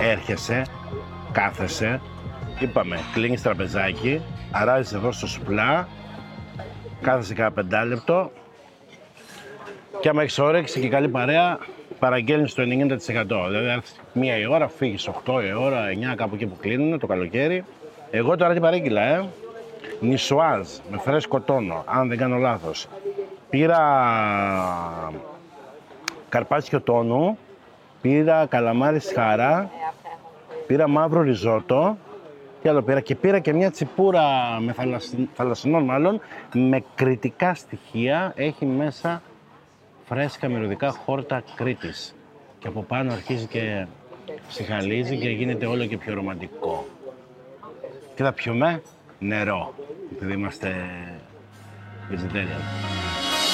έρχεσαι, κάθεσαι, είπαμε, κλείνεις τραπεζάκι, αράζεις εδώ στο σουπλά, κάθεσαι κάνα 5 λεπτό και άμα έχεις όρεξη και καλή παρέα, παραγγέλνεις το 90%. Δηλαδή, αν 1 η ώρα, φύγεις 8 η ώρα, 9 κάπου εκεί που κλείνουν το καλοκαίρι. Εγώ τώρα τι παρήγγειλα, νισουάζ με φρέσκο τόνο, αν δεν κάνω λάθος. Πήρα καρπάτσιο τόνου, πήρα καλαμάρι σχάρα, πήρα μαύρο ριζότο, τι άλλο πήρα, και πήρα και μια τσιπούρα με θαλασσινών μάλλον, με κρητικά στοιχεία, έχει μέσα φρέσκα μυρωδικά χόρτα Κρήτης. Και από πάνω αρχίζει και ψυχαλίζει και γίνεται όλο και πιο ρομαντικό. Και θα πιούμε νερό, επειδή είμαστε vegetarian.